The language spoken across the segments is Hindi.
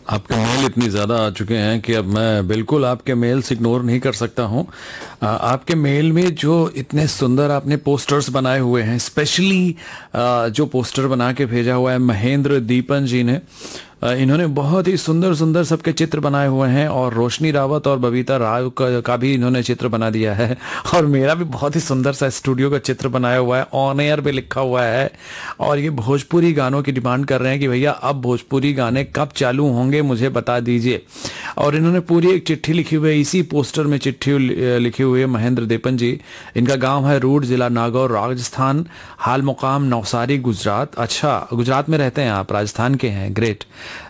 आपके मेल इतनी ज़्यादा आ चुके हैं कि अब मैं बिल्कुल आपके मेल्स इग्नोर नहीं कर सकता हूँ। आपके मेल में जो इतने सुंदर आपने पोस्टर्स बनाए हुए हैं, स्पेशली जो पोस्टर बना के भेजा हुआ है महेंद्र दीपन जी ने, इन्होंने बहुत ही सुंदर सुंदर सबके चित्र बनाए हुए हैं, और रोशनी रावत और बबीता राव का भी इन्होंने चित्र बना दिया है। और मेरा भी बहुत ही सुंदर सा स्टूडियो का चित्र बनाया हुआ है, ऑन एयर पे लिखा हुआ है। और ये भोजपुरी गानों की डिमांड कर रहे हैं कि भैया अब भोजपुरी गाने कब चालू होंगे मुझे बता दीजिए। और इन्होंने पूरी एक चिट्ठी लिखी हुई है, इसी पोस्टर में चिट्ठी लिखी हुई है महेंद्र दीपन जी। इनका गांव है रूड, जिला नागौर, राजस्थान, हाल मुकाम नवसारी, गुजरात। अच्छा, गुजरात में रहते हैं आप, राजस्थान के हैं, ग्रेट।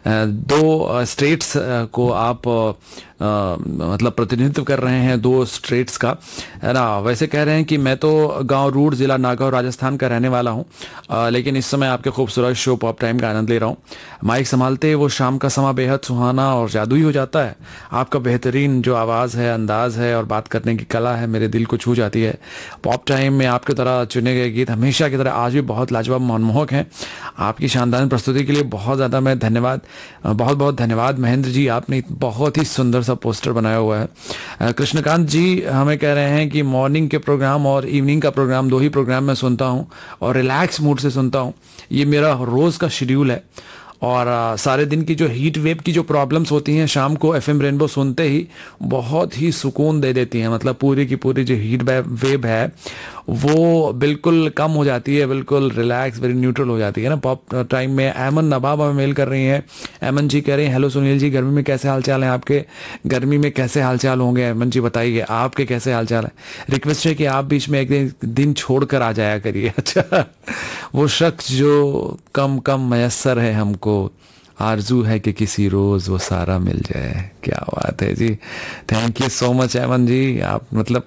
दो स्टेट्स को आप मतलब प्रतिनिधित्व कर रहे हैं, दो स्टेट्स का, है ना। वैसे कह रहे हैं कि मैं तो गांव रूड, जिला नागौर, राजस्थान का रहने वाला हूं, लेकिन इस समय आपके खूबसूरत शो पॉप टाइम का आनंद ले रहा हूं। माइक संभालते वो शाम का समा बेहद सुहाना और जादुई हो जाता है। आपका बेहतरीन जो आवाज़ है, अंदाज है और बात करने की कला है, मेरे दिल को छू जाती है। पॉप टाइम में आपके तरह चुने गए गीत हमेशा की तरह आज भी बहुत लाजवाब, मनमोहक हैं। आपकी शानदार प्रस्तुति के लिए बहुत ज़्यादा मैं धन्यवाद, बहुत बहुत धन्यवाद महेंद्र जी। आपने बहुत ही सुंदर सा पोस्टर बनाया हुआ है। कृष्णकांत जी हमें कह रहे हैं कि मॉर्निंग के प्रोग्राम और इवनिंग का प्रोग्राम, दो ही प्रोग्राम मैं सुनता हूं और रिलैक्स मूड से सुनता हूं। ये मेरा रोज़ का शेड्यूल है। और सारे दिन की जो हीट वेव की जो प्रॉब्लम्स होती हैं, शाम को एफएम रेनबो सुनते ही बहुत ही सुकून दे देती हैं। मतलब पूरी की पूरी जो हीट वेव है वो बिल्कुल कम हो जाती है, बिल्कुल रिलैक्स, वेरी न्यूट्रल हो जाती है ना पॉप टाइम में। एमन नवाब हमें मेल कर रही हैं। एमन जी कह रहे हैं, हेलो सुनील जी, गर्मी में कैसे हालचाल हैं आपके? गर्मी में कैसे हालचाल होंगे एमन जी, बताइए आपके कैसे हालचाल है। रिक्वेस्ट है कि आप बीच में एक दिन छोड़ कर आ जाया करिए। अच्छा, वो शख्स जो कम कम मयसर है हमको, आरजू है कि किसी रोज वो सारा मिल जाए। क्या बात है जी, थैंक यू सो मच एमन जी। आप मतलब